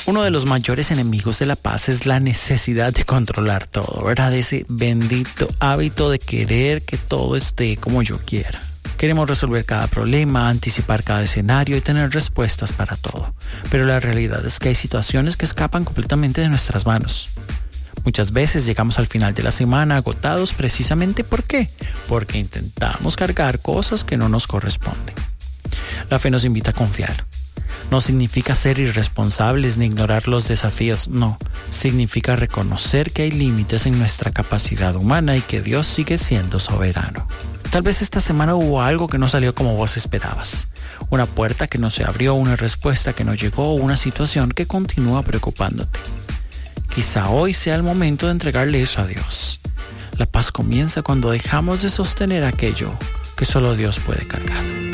Uno de los mayores enemigos de la paz es la necesidad de controlar todo, ¿verdad? Ese bendito hábito de querer que todo esté como yo quiera. Queremos resolver cada problema, anticipar cada escenario y tener respuestas para todo. Pero la realidad es que hay situaciones que escapan completamente de nuestras manos. Muchas veces llegamos al final de la semana agotados precisamente ¿por qué? Porque intentamos cargar cosas que no nos corresponden. La fe nos invita a confiar. No significa ser irresponsables ni ignorar los desafíos, no. Significa reconocer que hay límites en nuestra capacidad humana y que Dios sigue siendo soberano. Tal vez esta semana hubo algo que no salió como vos esperabas. Una puerta que no se abrió, una respuesta que no llegó, una situación que continúa preocupándote. Quizá hoy sea el momento de entregarle eso a Dios. La paz comienza cuando dejamos de sostener aquello que solo Dios puede cargar.